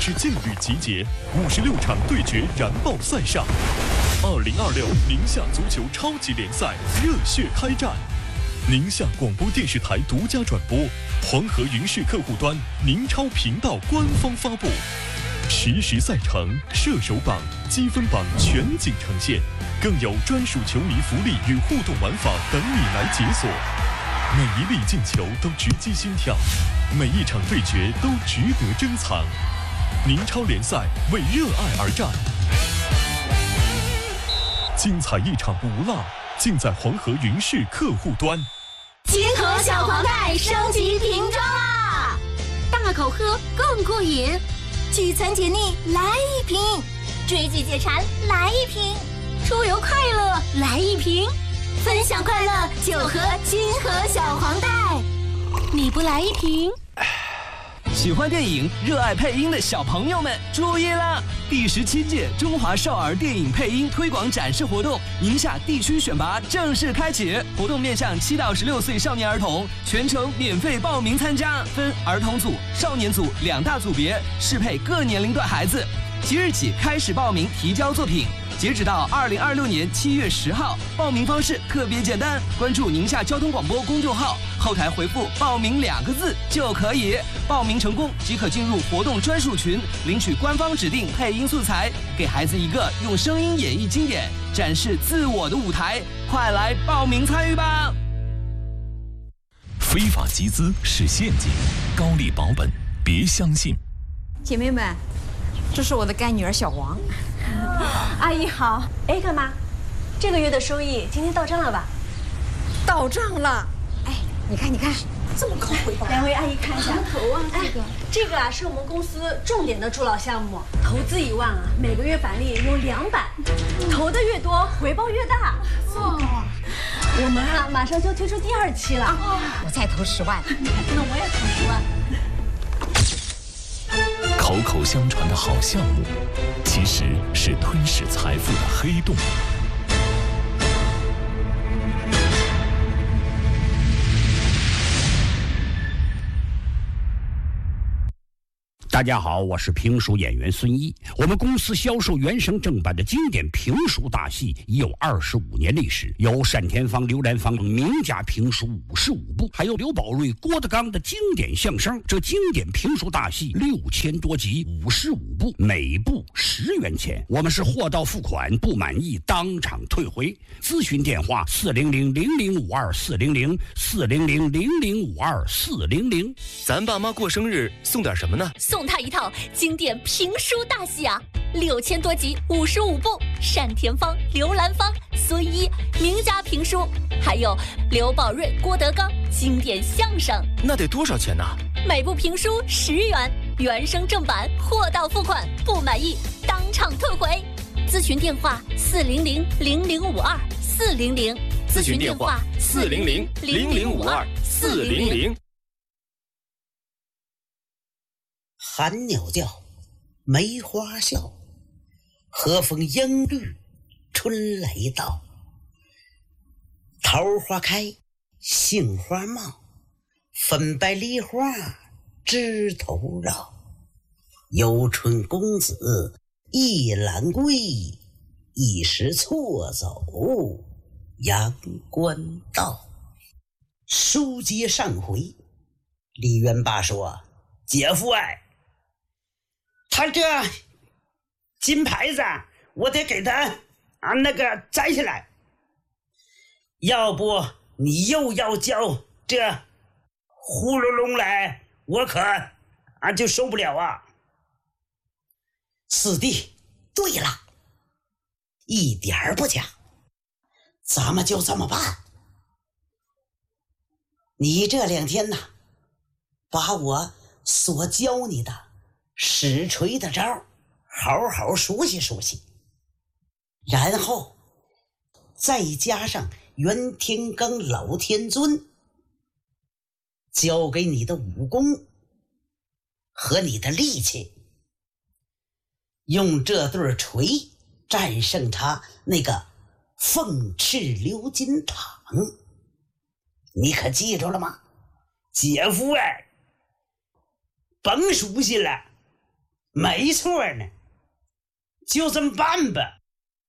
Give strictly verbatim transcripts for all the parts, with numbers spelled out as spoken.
是劲旅集结，五十六场对决燃爆赛上。二零二六宁夏足球超级联赛热血开战，宁夏广播电视台独家转播，黄河云视客户端宁超频道官方发布，实时赛程、射手榜、积分榜全景呈现，更有专属球迷福利与互动玩法等你来解锁。每一粒进球都直击心跳，每一场对决都值得珍藏。宁超联赛为热爱而战，精彩一场不落，尽在黄河云视客户端。 金河小黄袋升级瓶装啦！大口喝更过瘾，聚餐解腻来一瓶，追剧解馋来一瓶，出游快乐来一瓶，分享快乐就喝金河小黄袋。你不来一瓶？ 喜欢电影、热爱配音的小朋友们注意了！第十七届中华少儿电影配音推广展示活动宁夏地区选拔正式开启，活动面向七到十六岁少年儿童，全程免费报名参加，分儿童组、少年组两大组别，适配各年龄段孩子。即日起开始报名提交作品，截止到二零二六年七月十号。报名方式特别简单，关注宁夏交通广播公众号，后台回复“报名”两个字就可以。报名成功即可进入活动专属群，领取官方指定配音素材，给孩子一个用声音演绎经典、展示自我的舞台。快来报名参与吧！ 非法集资是陷阱，高利保本别相信。 姐妹们，这是我的干女儿小黄。 阿姨好。哎，干妈，这个月的收益今天到账了吧？ 到账了。哎，你看，你看，这么高回报。 两位阿姨看一下。 头啊，这个、 哎，这个啊是我们公司重点的助老项目，投资一万啊，每个月返利有两百，投的越多，回报越大。 哦， 我们啊马上就推出第二期了。 哦，我再投十万。 那我也投十万。 口口相传的好项目，其实是吞噬财富的黑洞。 大家好，我是评书演员孙一。我们公司销售原声正版的经典评书大戏已有二十五年历史，有单田芳、刘兰芳名家评书五十五部，还有刘宝瑞、郭德纲的经典相声。这经典评书大戏六千多集，五十五部，每部十元钱。我们是货到付款，不满意当场退回。咨询电话：四零零零零五二四零零四零零零零五二四零零。 咱爸妈过生日送点什么呢？ 送他一套经典评书大戏啊，六千多集，五十五部，单田芳、刘兰芳、孙一名家评书，还有刘宝瑞、郭德纲经典相声。 那得多少钱呢？ 每部评书十元，原声正版，货到付款，不满意当场退回。咨询电话：四零零零零五二四零零。 咨询电话：四零零零零五二四零零。 寒鸟叫，梅花笑，和风莺绿，春来到。桃花开，杏花冒，粉白梨花枝头绕。游春公子一览归，一时错走阳关道。书接上回，李元霸说：“姐夫哎，他这金牌子我得给他啊那个摘下来，要不你又要交这呼噜隆来，我可啊就受不了啊。”四弟，对了，一点儿不假，咱们就这么办。你这两天呢，把我所教你的使锤的招好好熟悉熟悉，然后再加上袁天罡老天尊教给你的武功和你的力气，用这对锤战胜他那个凤翅鎏金堂。你可记住了吗？姐夫哎，甭熟悉了， 没错呢，就这么办吧。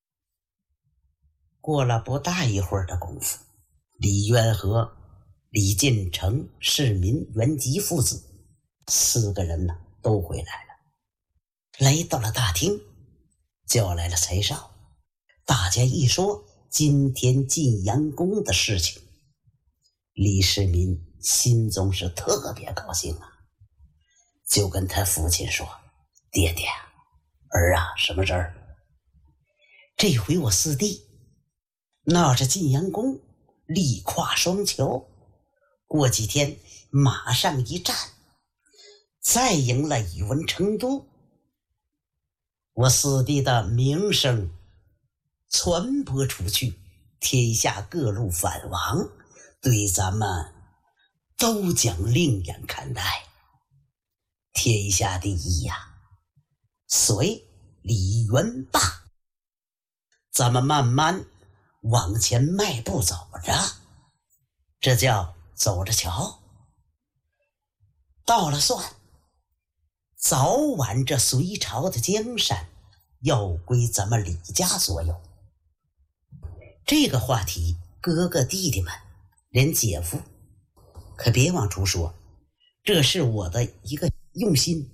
过了不大一会儿的功夫，李渊和李进成、市民袁吉父子四个人呢都回来了，来到了大厅，叫来了柴少。大家一说今天晋阳宫的事情，李世民心中是特别高兴啊，就跟他父亲说：“爹爹，儿啊，什么事儿？这回我四弟闹着晋阳宫力跨双桥，过几天马上一战，再赢了宇文成都，我四弟的名声传播出去，天下各路藩王对咱们都将另眼看待。天下第一呀、啊，随李元霸，咱们慢慢往前迈步走着，这叫走着瞧。到了算，早晚这隋朝的江山要归咱们李家所有。这个话题，哥哥弟弟们连姐夫可别往出说，这是我的一个用心。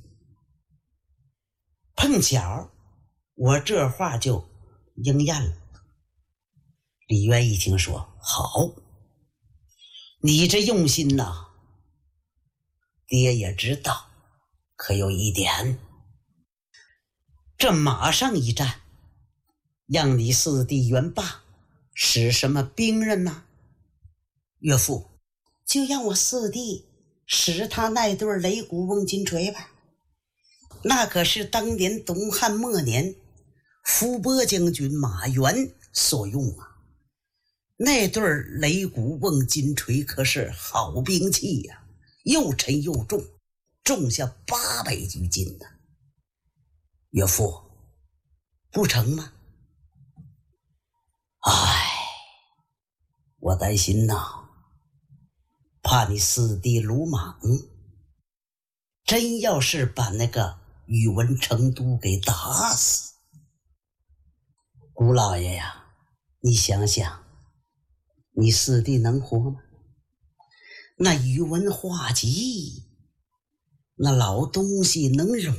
碰巧我这话就应验了。李渊一听说，好，你这用心呐，爹也知道，可有一点，这马上一战，让你四弟元霸使什么兵刃呢？岳父，就让我四弟使他那对擂鼓瓮金锤吧。那可是当年东汉末年伏波将军马援所用啊，那对擂鼓瓮金锤可是好兵器呀、啊，又沉又重，重下八百余斤呢、啊。岳父，不成吗？唉，我担心呐，怕你四弟鲁莽，真要是把那个宇文成都给打死。姑老爷呀，你想想，你四弟能活吗？那宇文化及那老东西能容